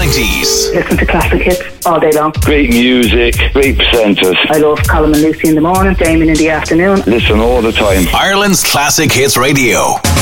90s. Listen to classic hits all day long. Great music, great presenters. I love Colin and Lucy in the morning, Damien in the afternoon. Listen all the time. Ireland's Classic Hits Radio.